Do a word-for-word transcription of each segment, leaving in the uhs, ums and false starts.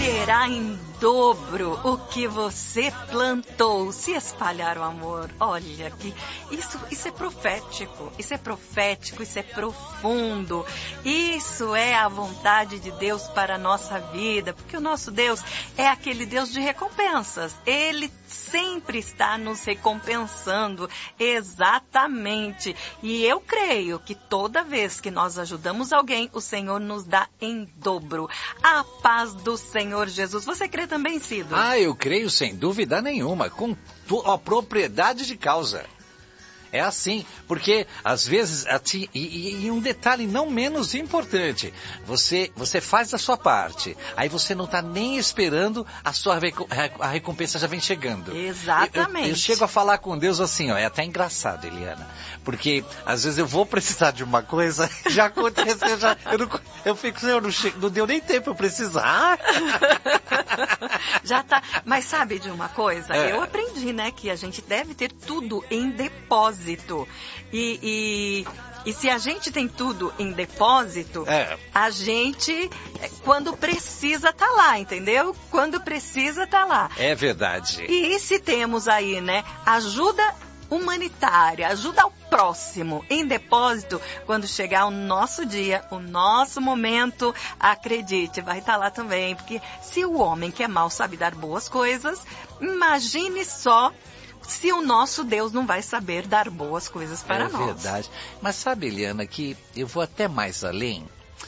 colherá em dobro o que você plantou, se espalhar o amor. Olha que isso, isso é profético, isso é profético, isso é profundo. Isso é a vontade de Deus para a nossa vida, porque o nosso Deus é aquele Deus de recompensas. Ele sempre está nos recompensando, exatamente. E eu creio que toda vez que nós ajudamos alguém, o Senhor nos dá em dobro. A paz do Senhor Jesus. Você crê também, Cido? Ah, eu creio sem dúvida nenhuma, com a propriedade de causa. É assim, porque às vezes, e, e, e um detalhe não menos importante, você, você faz a sua parte, aí você não está nem esperando, a sua a recompensa já vem chegando. Exatamente. Eu, eu, eu chego a falar com Deus assim, ó, é até engraçado, Eliana, porque às vezes eu vou precisar de uma coisa, já aconteceu, já, eu, não, eu fico, eu não, chego, não deu nem tempo eu precisar. Já tá, mas sabe de uma coisa? É. Eu aprendi, né, que a gente deve ter tudo em depósito. E, e, e se a gente tem tudo em depósito, é. a gente, quando precisa, tá lá, entendeu? Quando precisa, tá lá. É verdade. E se temos aí, né, ajuda humanitária, ajuda ao próximo em depósito, quando chegar o nosso dia, o nosso momento, acredite, vai estar lá também, porque se o homem que é mau sabe dar boas coisas, imagine só se o nosso Deus não vai saber dar boas coisas para é nós. É verdade. Mas sabe, Eliana, que eu vou até mais além,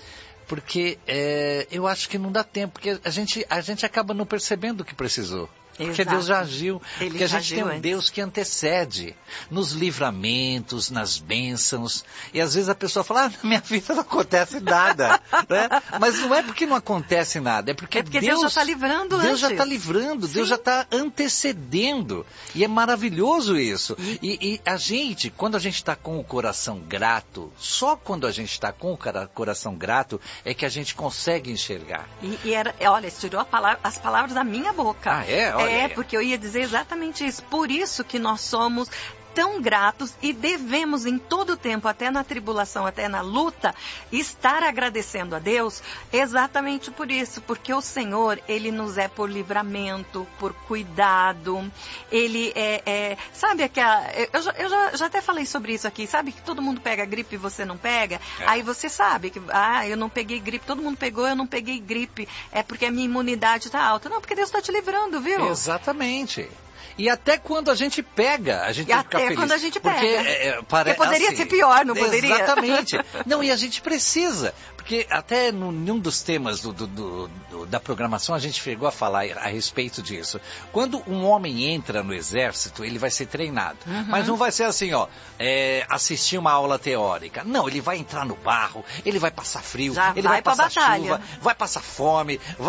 porque é, eu acho que não dá tempo, porque a gente, a gente acaba não percebendo o que precisou. Porque Exato. Deus já agiu, Ele porque a gente tem um antes. Deus que antecede nos livramentos, nas bênçãos, e às vezes a pessoa fala, ah, na minha vida não acontece nada, né? Mas não é porque não acontece nada, é porque, é porque Deus, Deus já está livrando Deus antes. já está livrando, Sim. Deus já está antecedendo, e é maravilhoso isso. E, e a gente, quando a gente está com o coração grato, só quando a gente está com o coração grato, é que a gente consegue enxergar. E, e era, olha, tirou a palavra, as palavras da minha boca. Ah, é? Olha. É, porque eu ia dizer exatamente isso. Por isso que nós somos tão gratos e devemos em todo o tempo, até na tribulação, até na luta, estar agradecendo a Deus exatamente por isso, porque o Senhor, Ele nos é por livramento, por cuidado, Ele é, é sabe aquela, eu, já, eu já, já até falei sobre isso aqui, sabe que todo mundo pega gripe e você não pega? É. Aí você sabe que, ah, eu não peguei gripe, todo mundo pegou, eu não peguei gripe, é porque a minha imunidade está alta. Não, porque Deus está te livrando, viu? Exatamente. E até quando a gente pega, a gente e tem que ficar feliz. Até quando a gente pega. Porque, é, pare... porque poderia assim, ser pior, não poderia? Exatamente. Não, e a gente precisa. Porque até no, num dos temas do, do, do, do, da programação a gente chegou a falar a respeito disso. Quando um homem entra no exército, ele vai ser treinado. Uhum. Mas não vai ser assim, ó, é, assistir uma aula teórica. Não, ele vai entrar no barro, ele vai passar frio, Já ele vai, vai passar batalha. chuva, vai passar fome,